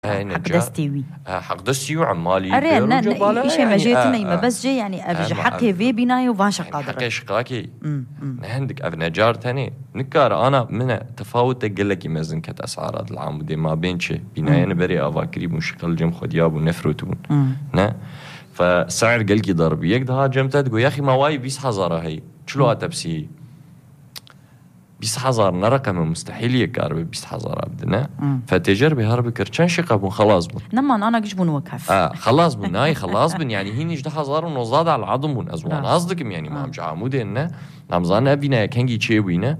حق دستيوي حق دستيو عمالي أرينا إيش ما جيتنا ما بس جي يعني أفج حقي في بناي وفاش قادر حقي شقاكي عندك أفنجار تاني نكار أنا من تفاوت أقول لك يمزن كت أسعار العمودي ما بين شيء بناي أنا بري أفاكري مشكل جم خدياب ونفرتون نه فسعر قلقي ضرب يقدها جمتها تقول يا أخي ما واي 20,000 هي شلو هتبسي 20,000 رقم مستحيل يقارب 20,000 بدنا فتجربة هرب كرشان شقة خلاص بن نما أنا جبون وكف خلاص بن ناي خلاص بن يعني هي 11,000 ونزاد على العظم بن أزوان قصدكم يعني ما مش عمودي إنه نمزان أبينا كنجي تشيوينا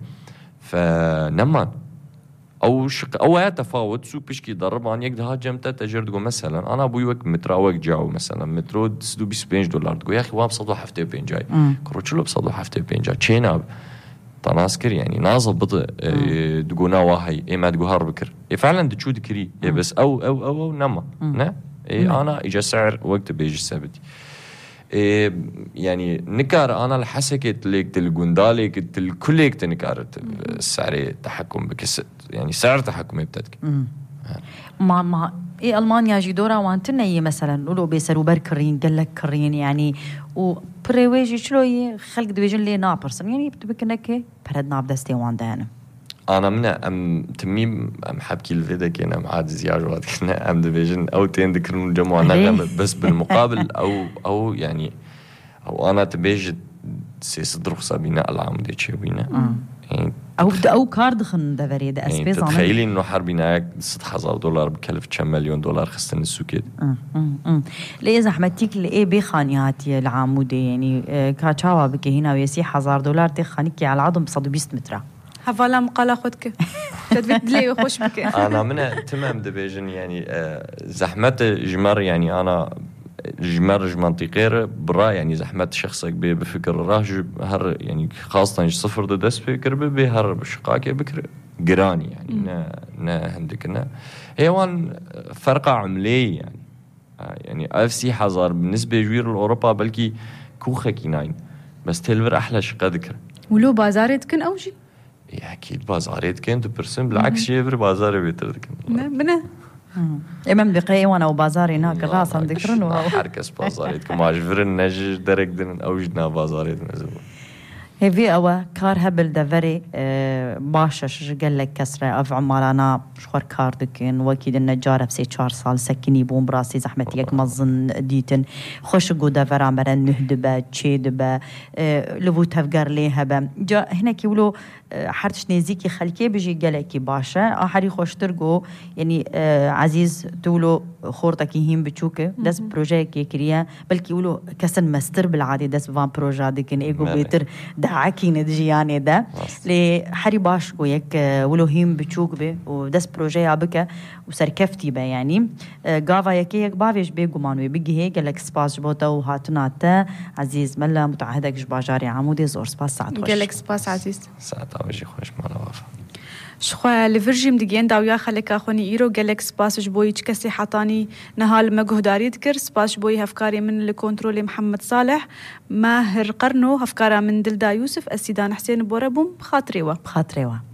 فنما أو شق أو تفاوت سو بيشكي ضرب عن يقدها جمتة تجر تقول مثلا أنا أبوي وقت متراوق جاو مثلا مترو تسدو $25 تقول يا أخي واب صدوا حفتة بين جاي كروتشلو بصدوا حفتة بين جاي تشينا تناسكر يعني نازل بطء تقولنا واهي إيه ما تقول هربكر إيه فعلا تشود كري إيه بس أو نما نه إيه أنا إجا سعر وقت بيجي ثابت إيه يعني نكار أنا الحسكت ليك الجندالك الكليك تنكار السعر التحكم بكسد يعني سعر تحكم يبتدك ما إيه ألمانيا جدورا وانتنا يه مثلا لولو بيسرو بركرين قالك كرين يعني وبريواجي شلوي خلق دويجن لي نابرسن يعني بتبكنك برد ناب دستي واندانا أنا من تميم حبكي الفيدا كنا معاد زيارات كنا دويجن أو تين ذكرون جمعنا بس بالمقابل أو يعني أو أنا تبيج سيصدر خصابينا العام دي تشوينا يعني أو كارد خن دفري ده أسبيز يعني تخيلي إنه حربيناك $6,000 بكلف $1 مليون خستن السوكيد ليه زحمتك لإيه بخانياتي العامودي يعني كاتشاوا بك هنا ويسي $1,000 تخانيكي على العظم بصدو 20 متر هفالا مقالة خدك تدفيد لي وخوش بك أنا من تمام دبيجن يعني زحمت جمر يعني أنا جمرج منطقير برا يعني زحمت شخصك بفكر راج هر يعني خاصة صفر دس فكر بهر بشقاك بكر جراني يعني نا هندكنا هيوان فرقة عملية يعني أفسي حزار بالنسبة جوير الأوروبا بلكي كوخة كيناين بس تلفر أحلى شقة ذكر ولو بازارت كن أوجي أكيد بازارت كن تبرسم بالعكس شيفر بازاري بيتردك بنا إمام بقي وانا وبازاري هناك راسا ذكرن حركس بازاريت كما جفرن نج درك دن اوجنا بازاريت نزل هذي أو كار هبل دفري باشش قال لك كسرة أف عمالنا شخور كار دكين وكيد النجار في 4 سال سكني بوم براسي زحمتيك مظن ديتن خوش جو دفر عمرا نهدبا تشيدبا لبو تفقر ليها با جا هنا كيولو حرتش نيزيكي خلكي بيجي قال لك باشا آخري خوش ترجو يعني عزيز تولو خورتك يهم بتشوكه دس بروجي كي كريا بلكي يولو كسن مستر بالعادي دس فان بروجي دكين إيجو بيتر دعاكي ندجياني ده لحري باش وياك ولو هيم بتشوك به ودس بروجي عبكة وسركفتي به يعني قافا يكيك بافيش بيجو مانوي بيجي هيك لك سباس جبوتا وهاتناتا عزيز ملا متعهدك جباجاري عمودي زور سباس ساعت خوش قالك سباس عزيز ساعت عوجي خوش مالا وافا شخوا لفرجي مدقين داويا خلك أخوني إيرو قالك سباس جبوي كسي حطاني نهال مجهوداري ذكر سباس جبوي هفكاري من الكنترول محمد صالح ماهر قرنو هفكارا من دلدا يوسف السيدان حسين بوربوم بخاطريوه